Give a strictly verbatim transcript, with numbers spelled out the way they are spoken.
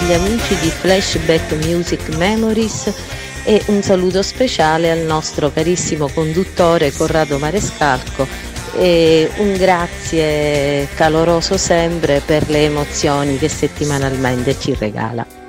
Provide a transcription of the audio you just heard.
gli amici di Flashback Music Memories e un saluto speciale al nostro carissimo conduttore Corrado Marescalco e un grazie caloroso sempre per le emozioni che settimanalmente ci regala.